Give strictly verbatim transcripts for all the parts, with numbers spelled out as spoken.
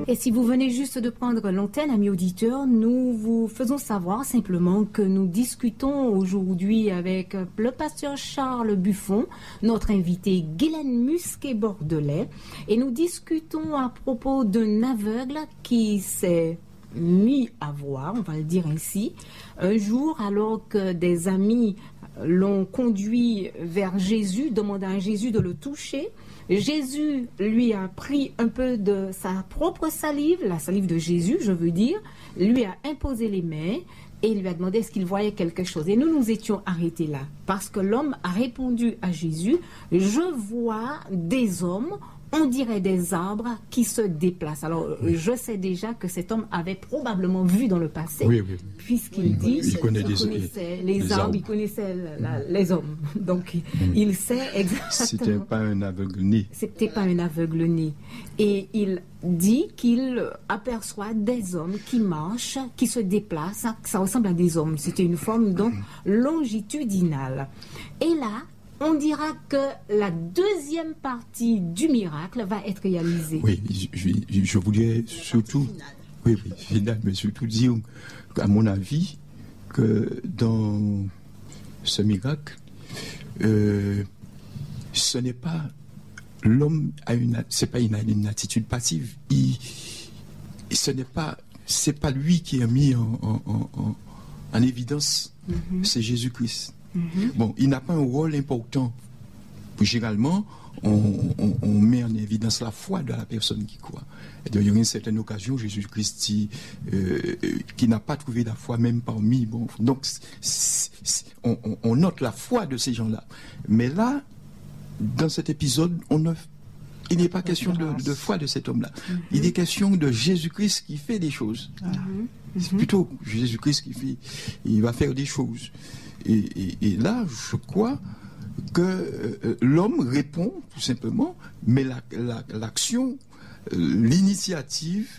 Et si vous venez juste de prendre l'antenne, amis auditeurs, nous vous faisons savoir simplement que nous discutons aujourd'hui avec le pasteur Charles Buffon, notre invité Guylaine Musquet-Bordelais, et nous discutons à propos d'un aveugle qui s'est mis à voir, on va le dire ainsi, un jour alors que des amis l'ont conduit vers Jésus, demandant à Jésus de le toucher. Jésus lui a pris un peu de sa propre salive, la salive de Jésus, je veux dire, lui a imposé les mains et lui a demandé est-ce qu'il voyait quelque chose. Et nous nous étions arrêtés là, parce que l'homme a répondu à Jésus, je vois des hommes, on dirait des arbres qui se déplacent. Alors, oui. je sais déjà que cet homme avait probablement vu dans le passé, oui, oui. puisqu'il oui, dit il connaît qu'il connaissait les, les arbres, arbres, il connaissait la, la, les hommes. Donc, mmh. il sait exactement. C'était pas un aveugle-né. C'était pas un aveugle-né. Et il dit qu'il aperçoit des hommes qui marchent, qui se déplacent. Ça ressemble à des hommes. C'était une forme donc longitudinale. Et là, on dira que la deuxième partie du miracle va être réalisée. Oui, je, je, je voulais surtout, oui, oui, final, mais surtout dire, à mon avis, que dans ce miracle, euh, ce n'est pas l'homme a une, c'est pas une, une attitude passive. Il, ce n'est pas, c'est pas lui qui est mis en, en, en, en évidence. Mm-hmm. C'est Jésus-Christ. Mm-hmm. Bon, il n'a pas un rôle important. Généralement, on, on, on met en évidence la foi de la personne qui croit. Et il y a une certaine occasion, Jésus-Christ euh, qui n'a pas trouvé la foi même parmi. Bon, donc, c'est, c'est, on, on note la foi de ces gens-là. Mais là, dans cet épisode, on ne, il n'est pas question de, de foi de cet homme-là. Mm-hmm. Il est question de Jésus-Christ qui fait des choses. Mm-hmm. C'est plutôt Jésus-Christ qui fait, il va faire des choses. Et, et, et là, je crois que euh, l'homme répond tout simplement, mais la, la, l'action, euh, l'initiative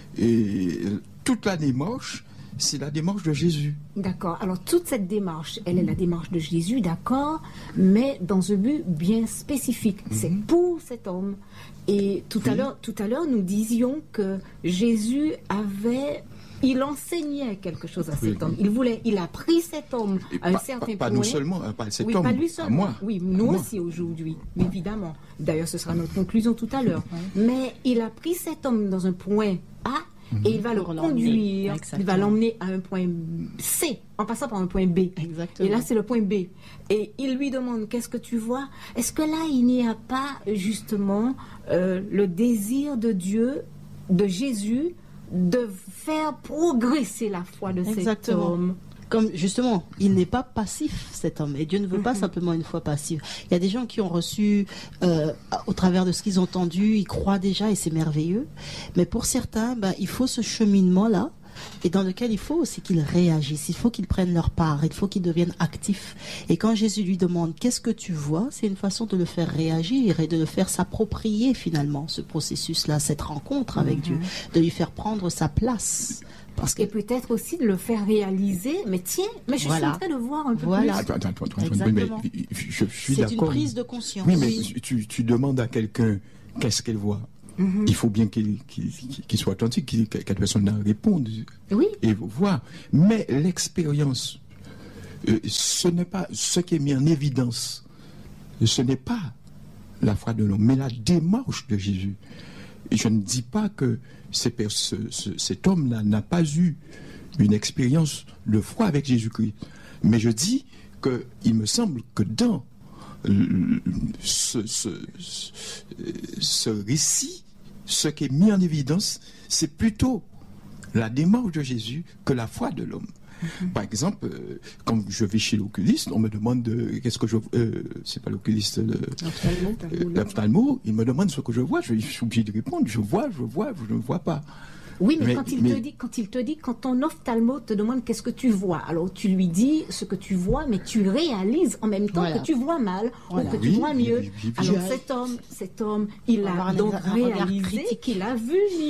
et euh, toute la démarche, c'est la démarche de Jésus. D'accord. Alors toute cette démarche, elle est la démarche de Jésus, d'accord, mais dans un but bien spécifique. Mm-hmm. C'est pour cet homme. Et tout oui. à l'heure, tout à l'heure, nous disions que Jésus avait Il enseignait quelque chose à cet oui. homme. Il voulait, il a pris cet homme et à un pas, certain pas, pas point. Pas nous seulement, pas cet oui, homme. Pas lui seulement. À moi. Oui, nous à aussi moi. aujourd'hui, évidemment. D'ailleurs, ce sera notre conclusion tout à l'heure. Oui. Mais il a pris cet homme dans un point A mm-hmm. et il va le Pour conduire. Il va l'emmener à un point C en passant par un point B. Exactement. Et là, c'est le point B. Et il lui demande, qu'est-ce que tu vois? Est-ce que là, il n'y a pas justement euh, le désir de Dieu, de Jésus, de faire progresser la foi de Exactement. cet homme. Comme justement, il n'est pas passif, cet homme. Et Dieu ne veut mm-hmm. pas simplement une foi passive. Il y a des gens qui ont reçu, euh, au travers de ce qu'ils ont entendu, ils croient déjà et c'est merveilleux. Mais pour certains, ben, il faut ce cheminement-là, et dans lequel il faut aussi qu'ils réagissent, il faut qu'ils prennent leur part, il faut qu'ils deviennent actifs. Et quand Jésus lui demande « Qu'est-ce que tu vois ?», c'est une façon de le faire réagir et de le faire s'approprier finalement, ce processus-là, cette rencontre avec mm-hmm. Dieu, de lui faire prendre sa place. Parce que... Et peut-être aussi de le faire réaliser, mais tiens, mais je voilà. suis en train de voir un peu voilà. plus. Attends, attends, attends, Exactement. Mais je, je suis c'est d'accord. une prise de conscience. Oui, mais oui. Tu, tu demandes à quelqu'un qu'est-ce qu'elle voit. Mm-hmm. Il faut bien qu'il, qu'il, qu'il soit attentif, qu'il, que la personne réponde oui. et voir. Mais l'expérience, euh, ce n'est pas ce qui est mis en évidence. Ce n'est pas la foi de l'homme, mais la démarche de Jésus. Et je ne dis pas que ce, ce, cet homme-là n'a pas eu une expérience de foi avec Jésus-Christ. Mais je dis qu'il me semble que dans ce, ce, ce, ce récit, ce qui est mis en évidence, c'est plutôt la démarche de Jésus que la foi de l'homme. Mm-hmm. Par exemple, euh, quand je vais chez l'oculiste, on me demande de, qu'est-ce que je euh, c'est pas l'oculiste, le, l'ophtalmo, euh, il me demande ce que je vois, je, je suis obligé de répondre, je vois, je vois, je ne vois pas. Oui, mais, mais, quand, il mais... Te dit, quand il te dit, quand ton ophtalmo te demande qu'est-ce que tu vois, alors tu lui dis ce que tu vois, mais tu réalises en même temps voilà. que tu vois mal voilà. ou que oui, tu vois mieux. Oui, oui, oui, alors oui. cet homme, cet homme, il a donc réalisé qu'il a vu mieux.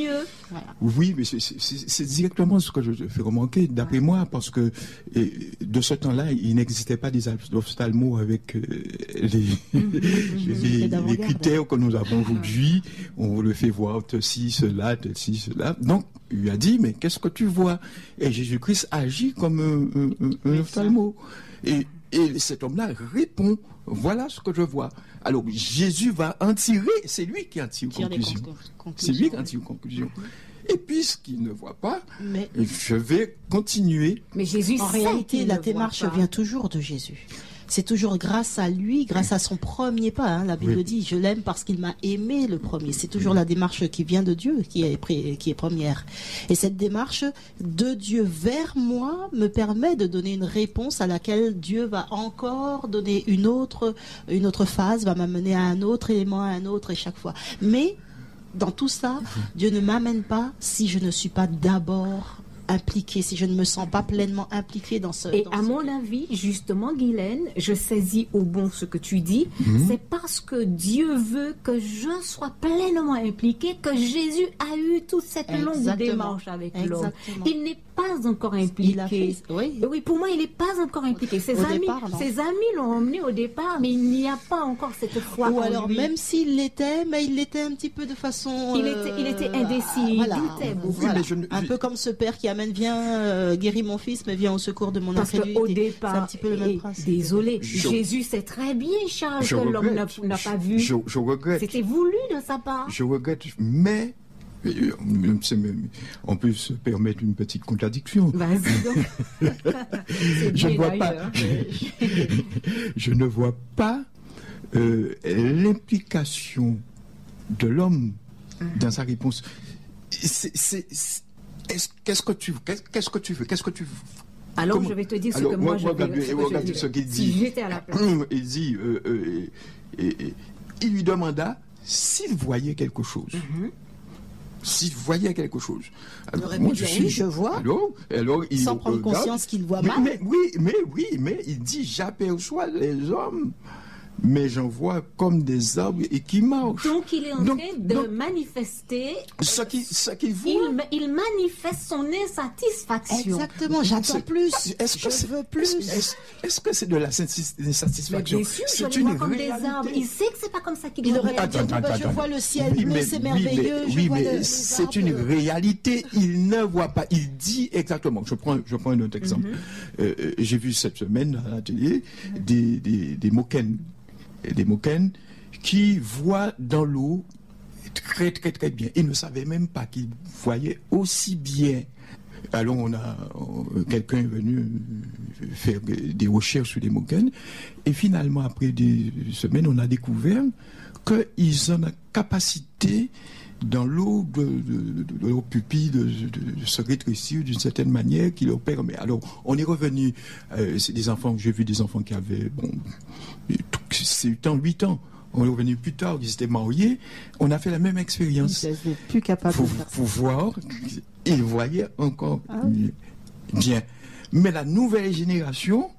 Voilà. Oui, mais c'est, c'est, c'est directement ce que je fais remarquer, d'après ouais. moi, parce que et, de ce temps-là, il n'existait pas des ophtalmos avec euh, les, mmh, les, les critères que nous avons aujourd'hui. On le fait voir ceci, cela, ceci, cela. Donc, il lui a dit, mais qu'est-ce que tu vois? Et Jésus-Christ agit comme un, un, un, un ophtalmo. Et, et cet homme-là répond, voilà ce que je vois. Alors, Jésus va en tirer, c'est lui qui en tire une conclusion. C'est lui qui en tire une conclusion. Et puisqu'il ne voit pas, mais je vais continuer. Mais Jésus, en réalité, la démarche vient toujours de Jésus. C'est toujours grâce à lui, grâce à son premier pas. Hein. La Bible oui. dit, je l'aime parce qu'il m'a aimé le premier. C'est toujours la démarche qui vient de Dieu qui est, qui est première. Et cette démarche de Dieu vers moi me permet de donner une réponse à laquelle Dieu va encore donner une autre, une autre phase, va m'amener à un autre élément, à un autre, et chaque fois. Mais dans tout ça, Dieu ne m'amène pas si je ne suis pas d'abord impliqué, si je ne me sens pas pleinement impliqué dans ce... Et dans à ce... mon avis, justement, Guylaine, je saisis au bon ce que tu dis, mmh. c'est parce que Dieu veut que je sois pleinement impliqué que Jésus a eu toute cette Exactement. longue démarche avec l'homme. Il n'est pas encore impliqué. Il a fait... oui. oui, pour moi, il n'est pas encore impliqué. Ses, amis, départ, ses amis l'ont emmené au départ, mais il n'y a pas encore cette foi. Ou alors, lui. même s'il l'était, mais il l'était un petit peu de façon... Il, euh... était, il était indécis, voilà. il doutait beaucoup. Voilà. Je... Un peu comme ce père qui amène viens euh, guérir mon fils, mais viens au secours de mon incrédulité. Parce qu'au départ, c'est un petit peu le même principe. Désolé, je, Jésus sait très bien, Charles, que regrette, l'homme n'a, n'a pas vu. Je, je regrette. C'était voulu de sa part. Je regrette, mais on peut se permettre une petite contradiction. Vas-y donc. je, ne vois pas, je, je ne vois pas euh, l'implication de l'homme dans sa réponse. C'est, c'est, c'est, est-ce, qu'est-ce que tu veux qu'est-ce, qu'est-ce que tu veux Qu'est-ce que tu veux Alors, Comment, je vais te dire ce alors, que moi, moi je veux. Regarde ce, ce qu'il dit. Si j'étais à la place. Il dit, euh, euh, et, et, il lui demanda s'il voyait quelque chose. Mm-hmm. S'il voyait quelque chose. Alors, moi, je suis, oui, je vois. Alors, alors, il sans prendre regarde, conscience qu'il voit mal. Mais, mais, oui, mais oui, mais il dit, j'aperçois les hommes, mais j'en vois comme des arbres et qui marchent. Donc il est en donc, train de donc, manifester. Ce qu'il, ce qu'il voit. Il, il manifeste son insatisfaction. Exactement, j'attends c'est, plus. Est-ce que je c'est, veux plus. Est-ce, est-ce, est-ce que c'est de la insatisfaction? Bien sûr, c'est je une vois comme réalité. des arbres. Il sait que c'est pas comme ça qu'il il doit aurait pas dit, je vois le ciel oui, bleu, mais, c'est merveilleux. Oui, mais, je oui, vois mais le, c'est une réalité. Il ne voit pas. Il dit exactement. Je prends, je prends un autre exemple. Mm-hmm. Euh, j'ai vu cette semaine à la télé mm-hmm. des, des, des moquennes. des moquennes qui voient dans l'eau très très très bien. Ils ne savaient même pas qu'ils voyaient aussi bien. Alors on a on, quelqu'un est venu faire des recherches sur les moquennes et finalement après des semaines on a découvert qu'ils ont la capacité dans l'eau de, de, de, de leur pupille de, de, de se rétrécir d'une certaine manière qui leur permet. Alors, on est revenu, euh, c'est des enfants, j'ai vu des enfants qui avaient, bon, sept ans, huit ans. On est revenu plus tard, ils étaient mariés. On a fait la même expérience. Ils n'étaient plus capables pour, de faire ça. Pour voir, ils voyaient encore ah. bien. Mais la nouvelle génération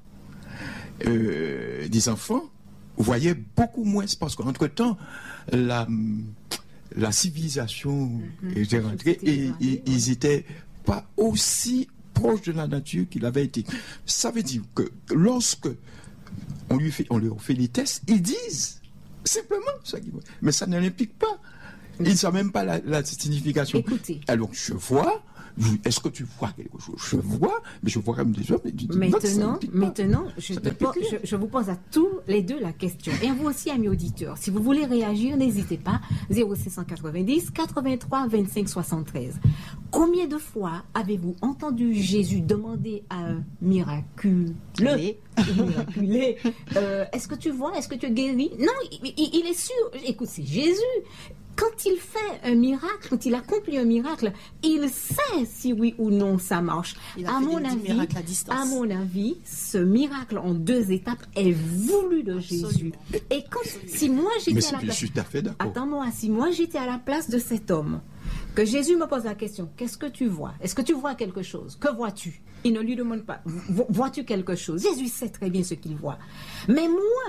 euh, des enfants voyait beaucoup moins, parce qu'entre-temps, la... la civilisation mmh, était rentrée et, et, et ils n'étaient pas aussi proches de la nature qu'il avait été. Ça veut dire que lorsque on, lui fait, on leur fait les tests, ils disent simplement ça. Mais ça ne l'implique pas. Ils ne savent même pas la, la signification. Écoutez. Alors je vois, est-ce que tu vois quelque chose? Je vois, mais je vois comme des hommes. Maintenant, maintenant je, pose, je, je vous pose à tous les deux la question. Et à vous aussi, amis auditeurs, si vous voulez réagir, n'hésitez pas. zéro six cent quatre-vingt-dix, quatre-vingt-trois, vingt-cinq, soixante-treize. Combien de fois avez-vous entendu Jésus demander à un miraculeux, miraculé, euh, est-ce que tu vois, est-ce que tu es guéri? Non, il, il, il est sûr. Écoute, c'est Jésus. Quand il fait un miracle, quand il accomplit un miracle, il sait si oui ou non ça marche. À mon, avis, à, à mon avis, ce miracle en deux étapes est voulu de Absolument. Jésus. Et quand, si moi j'étais Mais à la place, je suis tout à fait d'accord. Attends-moi, si moi j'étais à la place de cet homme, que Jésus me pose la question, qu'est-ce que tu vois? Est-ce que tu vois quelque chose? Que vois-tu? Il ne lui demande pas, vois-tu quelque chose? Jésus sait très bien ce qu'il voit. Mais moi,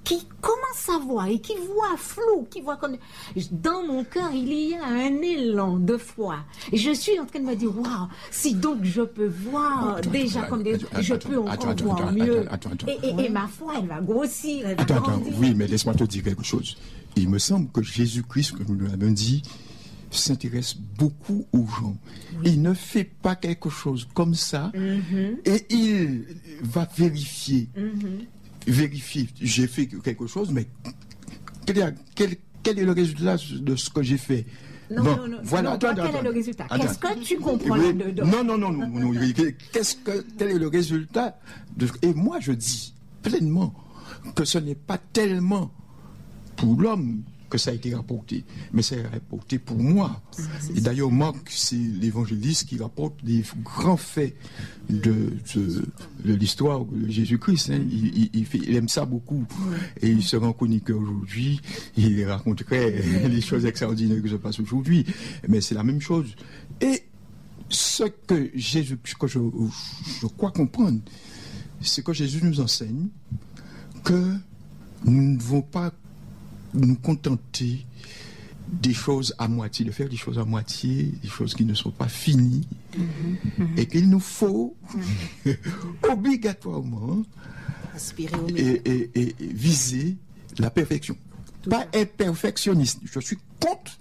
qui commence à voir et qui voit flou, qui voit comme... Dans mon cœur, il y a un élan de foi. Et je suis en train de me dire, waouh, si donc je peux voir attends, déjà attends, comme des... attends, je attends, peux encore attends, voir attends, mieux. attends, attends, et, et, ouais. et ma foi, elle va grossir, elle va Attends, attends, grandir. oui, mais laisse-moi te dire quelque chose. Il me semble que Jésus-Christ, comme nous l'avons dit, s'intéresse beaucoup aux gens. Oui. Il ne fait pas quelque chose comme ça mm-hmm. et il va vérifier. Mm-hmm. Vérifier. J'ai fait quelque chose, mais quel est, quel, quel est le résultat de ce que j'ai fait? Non, bon, non, non, voilà, non attends, quel attends, est le résultat? Attends. Qu'est-ce que tu comprends oui, là-dedans? Non, non, non, non, non, non. Qu'est-ce que, quel est le résultat de... Et moi, je dis pleinement que ce n'est pas tellement pour l'homme que ça a été rapporté, mais ça a été rapporté pour moi. Ah, et d'ailleurs, Marc, c'est l'évangéliste qui rapporte des grands faits de, de, de l'histoire de Jésus-Christ. Hein. Il, il, il, fait, il aime ça beaucoup. Ouais. Et il se rend chroniqueur aujourd'hui. Il raconterait ouais. les choses extraordinaires qui se passent aujourd'hui. Mais c'est la même chose. Et ce que Jésus, que je, je crois comprendre, c'est que Jésus nous enseigne que nous ne devons pas nous contenter des choses à moitié, de faire des choses à moitié, des choses qui ne sont pas finies, mm-hmm. et qu'il nous faut mm-hmm. obligatoirement aspirer au et, et, et, et viser la perfection. Tout pas être perfectionniste. Je suis contre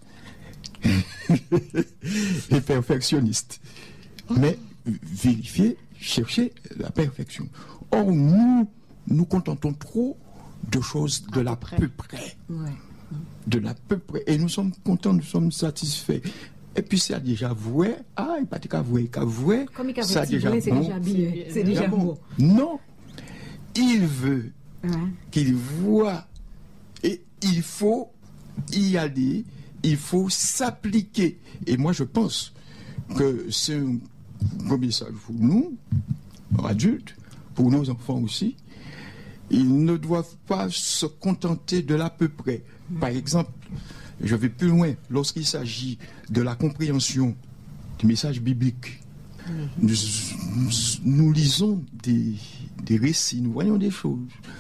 les perfectionnistes. Mais vérifier, chercher la perfection. Or, nous nous contentons trop de choses de l'à peu près. Ouais. De l'à peu près. Et nous sommes contents, nous sommes satisfaits. Et puis, ça a déjà voué. Ah, il n'y a pas de qu'à vouer. Qu'à vouer, ça a déjà c'est bon. déjà bien. C'est déjà bon. Non. Il veut ouais. qu'il voit. Et il faut y aller. Il faut s'appliquer. Et moi, je pense que c'est un premier message pour nous, adultes, pour nos enfants aussi. Ils ne doivent pas se contenter de l'à peu près. Par exemple, je vais plus loin, lorsqu'il s'agit de la compréhension du message biblique. Nous, nous, nous lisons des, des récits, nous voyons des choses.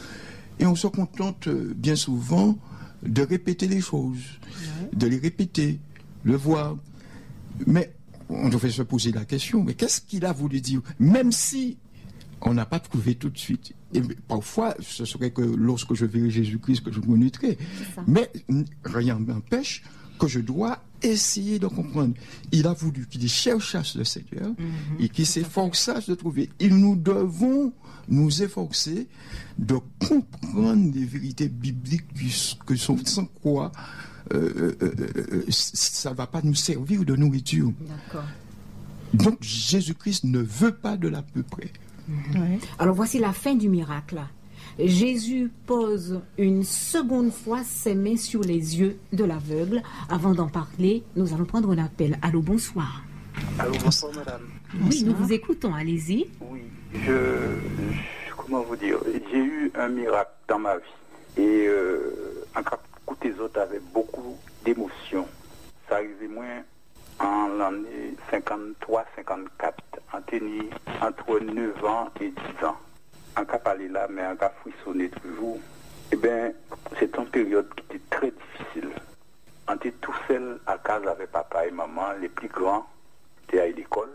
Et on se contente bien souvent de répéter les choses, de les répéter, le voir. Mais on devrait se poser la question, mais qu'est-ce qu'il a voulu dire? Même si on n'a pas trouvé tout de suite. Et parfois, ce serait que lorsque je verrai Jésus-Christ que je connaîtrai. Mais rien n'empêche que je dois essayer de comprendre. Il a voulu qu'il cherchasse le Seigneur mm-hmm. et qu'il s'efforçasse de trouver. Et nous devons nous efforcer de comprendre les vérités bibliques que sont, sans quoi euh, euh, euh, ça ne va pas nous servir de nourriture. D'accord. Donc Jésus-Christ ne veut pas de l'à peu près. Mmh. Ouais. Alors voici la fin du miracle. Jésus pose une seconde fois ses mains sur les yeux de l'aveugle. Avant d'en parler, nous allons prendre un appel. Allô, bonsoir. Allô, bonsoir, madame. Oui, bonsoir. Nous vous écoutons, allez-y. Oui, je, je... Comment vous dire? J'ai eu un miracle dans ma vie. Et euh, en cas d'écouter les autres avec beaucoup d'émotion. Ça arrivait moins en l'année cinquante-trois cinquante-quatre, en tenir entre neuf ans et dix ans. En cas parler là, mais en cas frissonner toujours, eh bien, c'est une période qui était très difficile. On était tout seul à casa avec papa et maman, les plus grands étaient à l'école.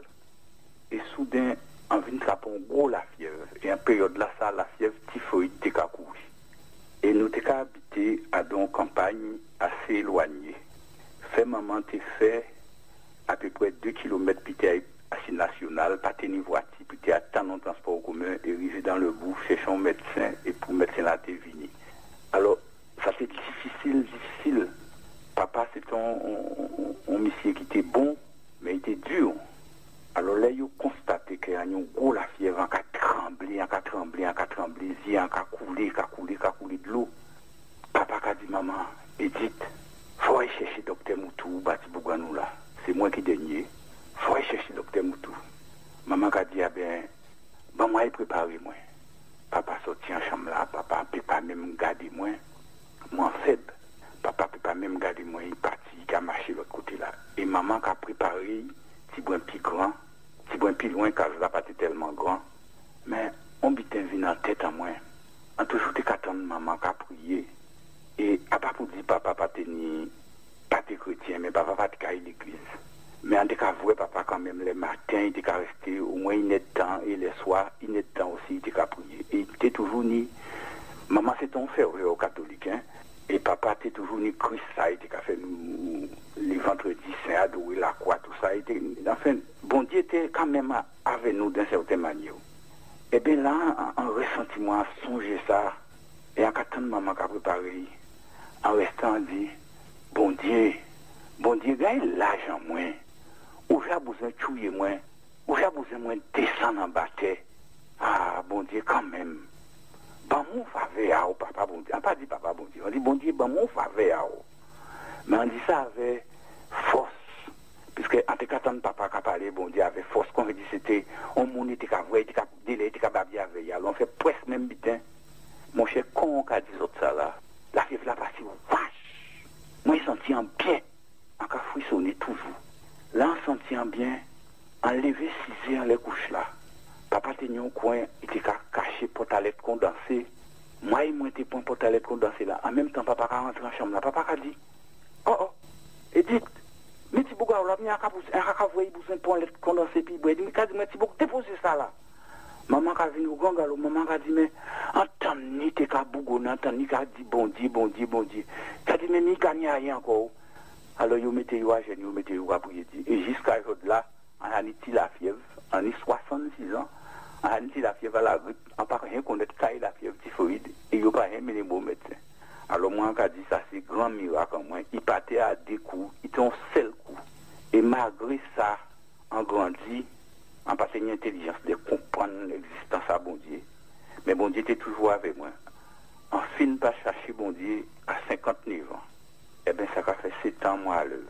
Et soudain, on vient de frapper un gros la fièvre. Et en période là, ça, la fièvre typhoïde était qu'à courir. Et nous étions habités à une campagne assez éloignée. Fait maman t'es fait à peu près deux kilomètres puis t'es à national, pas tenir voiture, puis t'es à temps de transport commun et arriver dans le bout, chercher un médecin et pour médecin là t'es venu. Alors, ça c'est difficile, difficile. Papa c'est un, un, un monsieur qui était bon, mais il était dur. Alors là, il a constaté qu'il y a un gros la fièvre, en cas tremblé, en cas tremblé, en cas tremblé, en cas coulé, en cas coulé, en cas coulé de l'eau. Papa a dit, maman, Edith, faut aller chercher docteur Moutou, Bati Bouganou là. C'est moi qui dernier. Faut aller chercher docteur Moutou. Maman a dit, ah ben, ben moi, il prépare moi. Papa sorti en chambre là, papa ne peut pas même garder moi. Moi, faible. Papa ne peut pas même garder moi, il est parti, il a marché de l'autre côté là. Et maman a préparé, si bon plus grand, si bon plus loin, car je n'ai pas été tellement grand. Mais on bitin vient en tête à moi. on toujours été qu'attendre maman qui a prié. Et à part pour dire papa pas tenir, pas de chrétien, mais papa pas de l'église. Mais en tout cas, vous, papa, quand même, les matins, il était resté au moins une heure de temps, et les soirs, une heure de temps aussi, il était prié. Et il était toujours ni, maman, c'est ton ferveur catholique, hein, et papa, était toujours ni Christ, ça, il était fait nous, les vendredis saints, adorer la croix, tout ça, il était, enfin, bon Dieu était quand même avec nous d'une certaine manière. Et bien là, en, en ressentiment, songer ça, et en attendant maman qui a préparé, en restant, dit, bon Dieu, bon Dieu, gagne l'argent moins. Ou j'ai besoin de tuer moins, ou j'ai besoin de descendre en bataille. Ah, bon Dieu, quand même. Bon, mon faveur, papa, bon Dieu. On n'a pas dit papa, bon Dieu. On dit, bon Dieu, bon, mon faveur. Mais on dit ça avec force. Puisque, en tout cas, tant papa qui a parlé, bon Dieu, avec force, quand on dit c'était, on monte, il a vu, il a délai, il a babi avec. Alors, on fait presque même bitin. Mon cher, quand on a dit ça là, la fièvre là passée, vache. Moi, je senti en bien. En cas, frissonner toujours. Là, on sentit bien, enlever six heures les couches là. Papa était au coin, il était caché pour taler condensé. Moi, il m'était pour pour taler condensé là. En même temps, papa a rentré en chambre là. Papa a dit, oh oh, Edith, mais tu peux avoir un besoin pour taler condensé puis il dit, mais tu peux déposer ça là. Maman a venu au grand galop, maman a dit, mais entends ni t'es qu'à bougon, entends ni qu'à dit bon Dieu, bon Dieu, bon Dieu. Tu as dit, mais ni qu'à n'y a rien encore. Alors, vous mettez à genoux, vous mettez à prier. Et jusqu'à là, on a dit la fièvre, on a soixante-six ans, on a dit la fièvre à la grippe, on n'a pas rien connaître la fièvre typhoïde, et il n'y a pas rien mais les bons médecins. Alors, moi, on a dit ça, c'est grand miracle en moi. Il partait à deux coups, il était un seul coup. Et malgré ça, on grandit, on passe une intelligence de comprendre l'existence à bon Dieu. Mais bon Dieu était toujours avec moi. On finit pas chercher bon Dieu à cinquante-neuf ans. Eh bien, ça a fait sept ans, moi, à l'œuvre.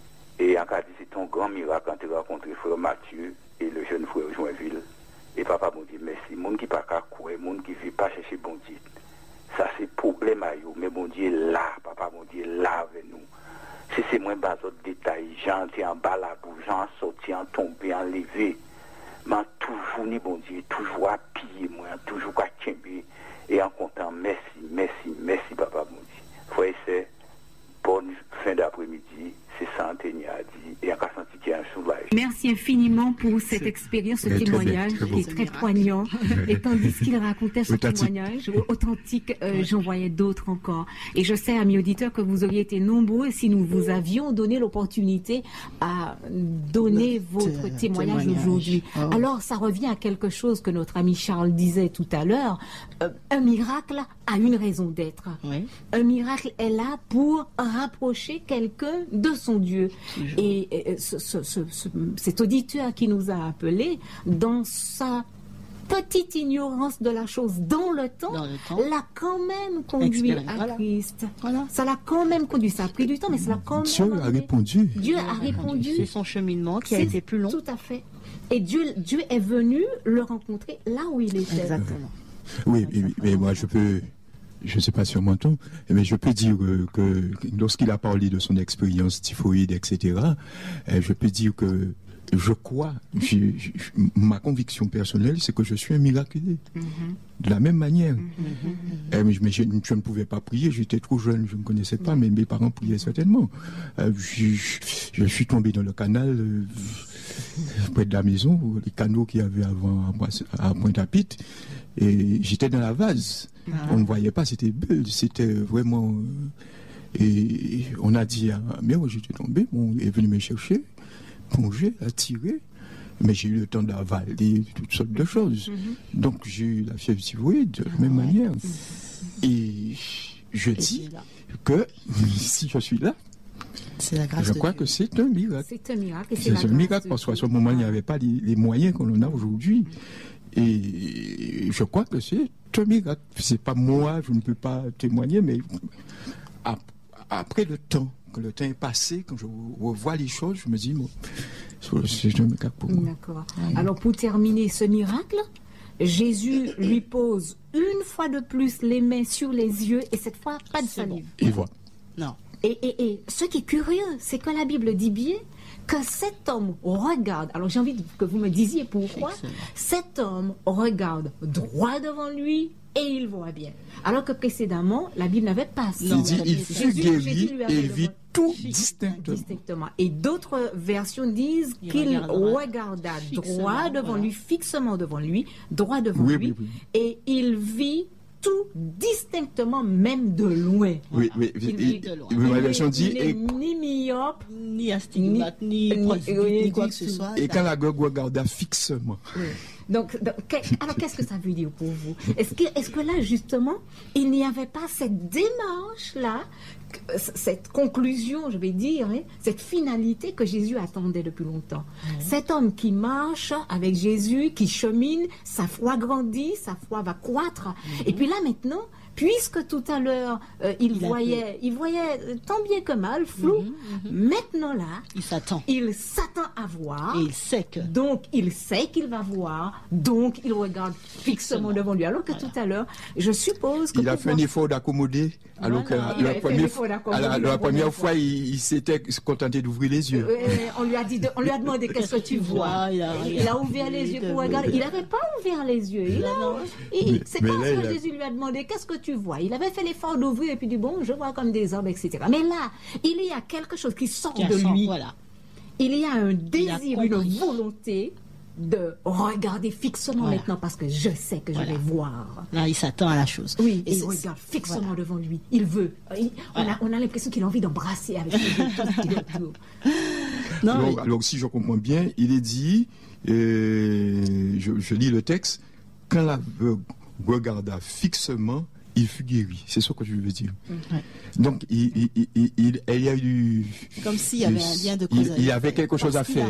Et en cas dit, c'est un grand miracle quand tu as rencontré frère Mathieu et le jeune frère Joinville. Et papa, bon Dieu, merci. Les gens qui ne peuvent pas courir, les gens qui ne veulent pas chercher bon Dieu. Ça, c'est problème à eux. Mais bon Dieu est là, papa, bon Dieu est là avec nous. Si c'est moins bas d'autres détails, j'en ai en bas la bouche, j'en sorti, en tombé, en levé. Mais toujours, ni bon Dieu, toujours à piller, moi, toujours à tirer. Et en comptant, merci, merci, merci, papa, bon Dieu. Frère, c'est bonne fin d'après-midi, c'est ça Anthony a dit, et on a senti qu'il y a un soulagement. Merci infiniment pour cette expérience, ce témoignage très qui est très poignant. Et tandis qu'il racontait ce témoignage authentique, euh, j'en voyais d'autres encore. Et je sais, amis auditeurs, que vous auriez été nombreux si nous vous avions donné l'opportunité à donner notre votre témoignage, témoignage. aujourd'hui. Oh. Alors, ça revient à quelque chose que notre ami Charles disait tout à l'heure. Euh, un miracle a une raison d'être. Oui. Un miracle est là pour rapprocher quelqu'un de son Dieu. Toujours. Et, et ce, ce, ce, ce- cet auditeur qui nous a appelés, dans sa petite ignorance de la chose dans le temps, Dans le temps. l'a quand même conduit Expérience. à Voilà. Christ. Voilà. Ça l'a quand même conduit. Ça a pris du temps, mais ça l'a quand même Dieu a amené. répondu. Dieu a répondu. C'est son cheminement qui a C'est été plus long. Tout à fait. Et Dieu, Dieu est venu le rencontrer là où il était. Exactement. Oui, mais, mais moi je peux, je ne sais pas sur mon ton, mais je peux dire que, que lorsqu'il a parlé de son expérience typhoïde, et cetera, euh, je peux dire que je crois, j'ai- j'ai- ma conviction personnelle, c'est que je suis un miraculé. De la même manière. Euh, mais je, mais je- je ne pouvais pas prier, j'étais trop jeune, je ne connaissais pas, mais mes parents priaient certainement. Euh, je, je- je suis tombé dans le canal euh, près de la maison, les canaux qu'il y avait avant à, Boisse- à Pointe-à-Pitre, et j'étais dans la vase. On ne voyait pas, c'était bulle, c'était vraiment... euh, et on a dit, ah, mais moi j'étais tombé, bon, il est venu me chercher, plonger, attirer, mais j'ai eu le temps d'avaler toutes sortes de choses. Donc j'ai eu la fièvre typhoïde de la même manière. Et je Et dis c'est là. que si je suis là, C'est la grâce je de crois Dieu. que c'est un miracle. C'est un miracle. et C'est la un grâce miracle de parce qu'à Dieu. ce moment, il n'y avait pas les, les moyens qu'on en a aujourd'hui. Et je crois que c'est un miracle. C'est pas moi, je ne peux pas témoigner, mais ap- après le temps, quand le temps est passé, quand je revois les choses, je me dis, bon, c'est un miracle pour moi. D'accord. Alors pour terminer ce miracle, Jésus lui pose une fois de plus les mains sur les yeux et cette fois pas de C'est bon. salive. Et voilà. Non. Et, et, et ce qui est curieux, c'est que la Bible dit bien que cet homme regarde, alors j'ai envie que vous me disiez pourquoi, excellent. Cet homme regarde droit devant lui et il voit bien. Alors que précédemment, la Bible n'avait pas ça. Il dit, il fut guéri et il vit tout distinctement. distinctement. Et d'autres versions disent il qu'il regarda droit devant voilà. lui, fixement devant lui, droit devant oui, lui, oui, oui. et il vit tout distinctement, même de loin. Oui, oui, il vit de loin. Ma version dit... Il n'est ni myope, ni astigmate, ni, ni, ni, ni, ni quoi que ce soit. Et quand la gueule regarda fixement. Oui. Donc, donc, alors qu'est-ce que ça veut dire pour vous? Est-ce que, est-ce que là, justement, il n'y avait pas cette démarche-là, cette conclusion, je vais dire, hein, cette finalité que Jésus attendait depuis longtemps? Mmh. Cet homme qui marche avec Jésus, qui chemine, sa foi grandit, sa foi va croître. Mmh. Et puis là, maintenant, puisque tout à l'heure, euh, il, il, voyait, il voyait tant bien que mal, flou, mmh, mmh. maintenant là, il s'attend. Il s'attend à voir. Et il sait que. Donc, il sait qu'il va voir. Donc, il regarde fixement devant lui. Alors que voilà. tout à l'heure, je suppose que... Il a fait un effort d'accommoder. Alors voilà. que la, la, première, fois, la, la première fois, il, il s'était contenté d'ouvrir les yeux. Euh, on, lui a dit de, on lui a demandé qu'est-ce que tu vois. Il a, il a ouvert les yeux pour regarder. Il n'avait pas ouvert les yeux. Il a, il, c'est quand là, que Jésus lui a demandé qu'est-ce que tu vois. Il avait fait l'effort d'ouvrir et puis dit bon, je vois comme des hommes, et cetera. Mais là, il y a quelque chose qui sort de lui. Voilà. Il y a un désir, une volonté de regarder fixement voilà. maintenant parce que je sais que voilà. je vais voir. Là, il s'attend à la chose. Oui, et il regarde fixement voilà. devant lui. Il veut. Il, voilà. On a, on a l'impression qu'il a envie d'embrasser avec ses yeux. Non, alors, mais... alors, si je comprends bien, il est dit, euh, je, je lis le texte, quand l'aveugle regarda fixement, il fut guéri. C'est ce que je veux dire. Ouais. Donc, il, il, il, il, il y a eu... Comme s'il y avait un lien de causalité. Il y avait quelque chose à faire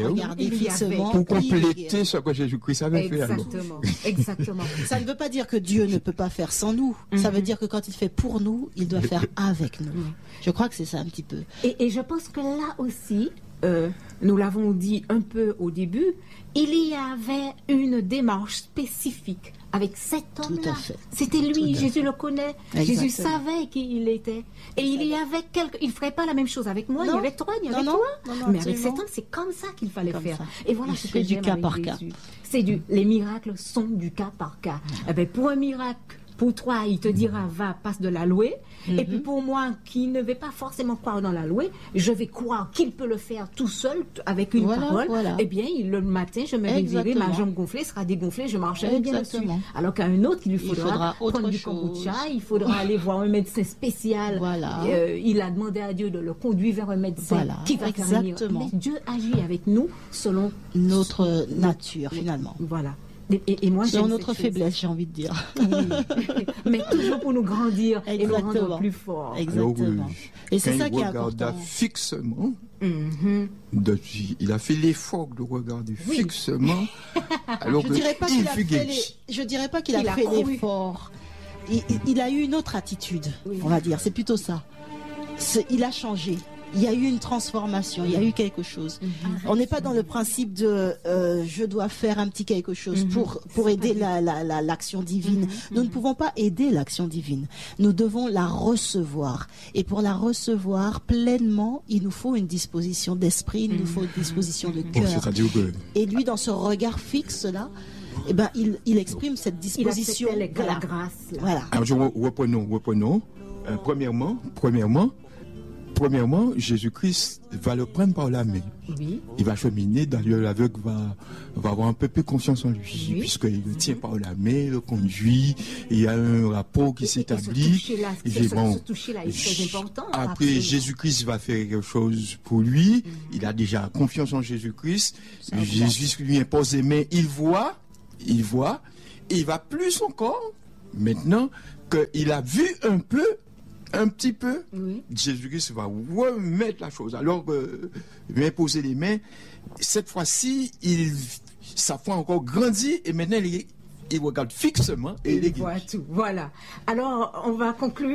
pour compléter ce que Jésus-Christ avait fait. Exactement. Exactement. Ça ne veut pas dire que Dieu ne peut pas faire sans nous. Mm-hmm. Ça veut dire que quand il fait pour nous, il doit faire avec nous. Je crois que c'est ça un petit peu. Et, et je pense que là aussi, euh, nous l'avons dit un peu au début, il y avait une démarche spécifique avec cet homme-là. C'était lui, Jésus le connaît. Exactement. Jésus savait qui il était. Et il y avait quelque... Il ne ferait pas la même chose avec moi, non. ni avec toi, ni avec non, toi. Non, non, mais avec cet homme, c'est comme ça qu'il fallait comme faire. Ça. Et voilà il ce que du j'aime cas avec par Jésus. cas. C'est du... Les miracles sont du cas par cas. Eh ben, pour un miracle, pour toi, il te dira, va, passe de la louer. Mm-hmm. Et puis pour moi, qui ne vais pas forcément croire dans la louer, je vais croire qu'il peut le faire tout seul, avec une voilà, parole. Voilà. Eh bien, le matin, je me réveillerai, ma jambe gonflée sera dégonflée, je marcherai bien dessus. Alors qu'à un autre, il lui faudra, il faudra prendre du kombucha, il faudra aller voir un médecin spécial. Voilà. Euh, il a demandé à Dieu de le conduire vers un médecin voilà. qui va faire un miracle. Mais Dieu agit avec nous selon notre nature, finalement. Voilà. Et, et, et moi, c'est notre faiblesse, j'ai envie de dire. Oui. Mais toujours pour nous grandir Exactement. et nous rendre plus forts. Exactement. Alors, et c'est ça qui est important. Fixement, mm-hmm. de, il a fait l'effort de regarder oui. fixement. Alors je que dirais pas il qu'il a fait les, je dirais pas qu'il a, a fait l'effort. Il, il a eu une autre attitude, oui. on va dire. C'est plutôt ça. C'est, il a changé. Il y a eu une transformation, il y a eu quelque chose. Mm-hmm. On n'est pas dans le principe de euh, je dois faire un petit quelque chose mm-hmm. pour, pour aider la, la, la, l'action divine. Mm-hmm. Nous ne pouvons pas aider l'action divine. Nous devons la recevoir. Et pour la recevoir pleinement, il nous faut une disposition d'esprit, il nous faut une disposition de cœur. Bon, c'est-à-dire que... Et lui, dans ce regard fixe-là, eh ben, il, il exprime cette disposition. Il acceptait la grâce. Voilà. Alors, je reprenons, reprenons. Euh, premièrement, premièrement, Premièrement, Jésus-Christ va le prendre par la main. Oui. Il va cheminer, d'ailleurs l'aveugle va, va avoir un peu plus confiance en lui, oui. puisqu'il le tient par la main, le conduit, il y a un rapport qui et, s'établit. Et, là, et ce, bon, ce toucher-là est très important. Après, absolument. Jésus-Christ va faire quelque chose pour lui. Mm-hmm. Il a déjà confiance en Jésus-Christ. Jésus lui impose les mains, il voit, il voit, et il va plus encore, maintenant qu'il a vu un peu, un petit peu, oui. Jésus-Christ va remettre la chose. Alors, euh, il va imposer les mains. Cette fois-ci, il, sa foi encore grandit et maintenant il, il regarde fixement et il, il voit tout. Voilà. Alors, on va conclure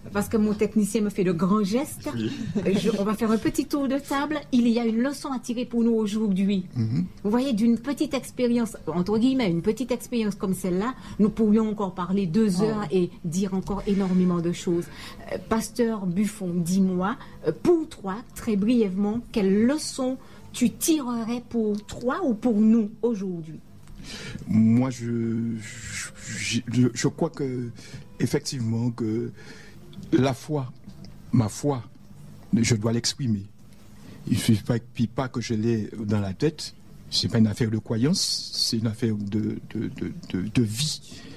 parce que mon technicien me fait de grands gestes, Oui. je- on va faire un petit tour de table. Il y a une leçon à tirer pour nous aujourd'hui. Mhm. Vous voyez, d'une petite expérience, entre guillemets, une petite expérience comme celle-là, nous pourrions encore parler deux heures et dire encore énormément de choses. Euh, Pasteur Buffon, dis-moi, euh, pour toi, très brièvement, quelle leçon tu tirerais pour toi ou pour nous aujourd'hui? Moi, je, je, je, je crois que, effectivement, que la foi, ma foi, je dois l'exprimer. Il ne suffit pas que je l'ai dans la tête. C'est pas une affaire de croyance, c'est une affaire de, de, de, de, de vie.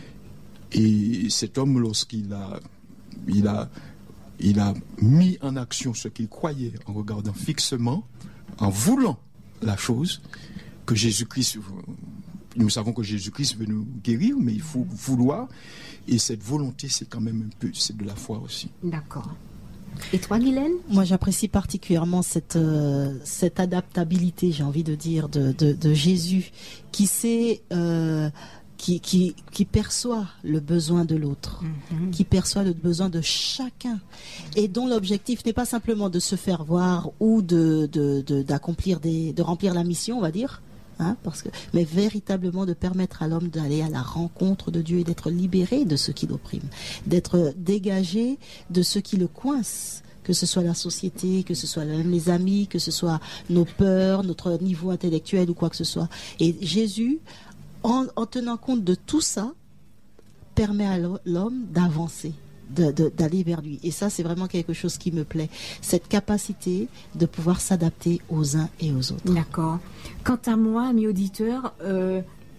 Et cet homme, lorsqu'il a, il a, il a mis en action ce qu'il croyait en regardant fixement, en voulant la chose, que Jésus-Christ, nous savons que Jésus-Christ veut nous guérir, mais il faut vouloir. Et cette volonté, c'est quand même un peu, c'est de la foi aussi. D'accord. Et toi, Guylaine? Moi, j'apprécie particulièrement cette, euh, cette adaptabilité, j'ai envie de dire, de, de, de Jésus, qui sait, euh, qui, qui, qui perçoit le besoin de l'autre, Mhm. qui perçoit le besoin de chacun, et dont l'objectif n'est pas simplement de se faire voir ou de, de, de, d'accomplir des, de remplir la mission, on va dire. Hein, parce que, mais véritablement de permettre à l'homme d'aller à la rencontre de Dieu et d'être libéré de ce qui l'opprime, d'être dégagé de ce qui le coince, que ce soit la société, que ce soit même les amis, que ce soit nos peurs, notre niveau intellectuel ou quoi que ce soit. Et Jésus, en, en tenant compte de tout ça, permet à l'homme d'avancer. De, de, d'aller vers lui. Et ça, c'est vraiment quelque chose qui me plaît. Cette capacité de pouvoir s'adapter aux uns et aux autres. D'accord. Quant à moi, mes auditeurs, euh,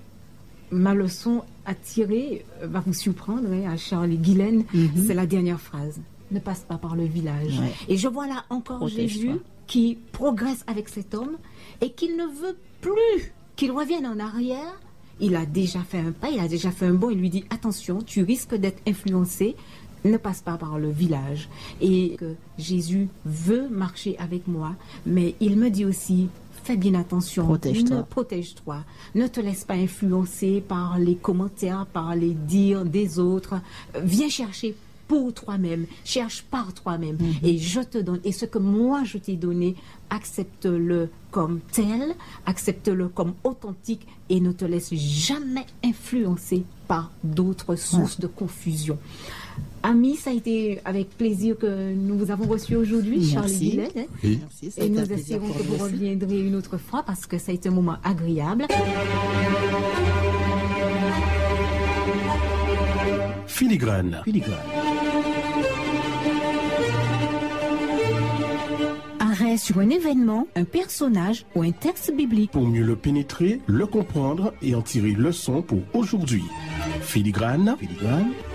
ma leçon à tirer euh, va vous surprendre, hein, à Charles Guylaine, Mhm. c'est la dernière phrase. Ne passe pas par le village. Ouais. Et je vois là encore Protège-toi. Jésus qui progresse avec cet homme et qu'il ne veut plus qu'il revienne en arrière. Il a déjà fait un pas, il a déjà fait un bond. Il lui dit attention, tu risques d'être influencé. Ne passe pas par le village. Et que Jésus veut marcher avec moi, mais il me dit aussi, fais bien attention. Protège-toi. Ne- Protège-toi. Ne te laisse pas influencer par les commentaires, par les dires des autres. Euh, Viens chercher pour toi-même. Cherche par toi-même. Et je te donne. Et ce que moi je t'ai donné, accepte-le comme tel, accepte-le comme authentique et ne te laisse jamais influencer par d'autres sources de confusion. Amis, ça a été avec plaisir que nous vous avons reçu aujourd'hui, Merci. Charles Guylaine. hein. Oui. Merci, ça a Et été nous un plaisir espérons pour que nous vous aussi. reviendrez une autre fois parce que ça a été un moment agréable. Filigrane. Arrêt sur un événement, un personnage ou un texte biblique. Pour mieux le pénétrer, le comprendre et en tirer leçon pour aujourd'hui. Filigrane. Filigrane.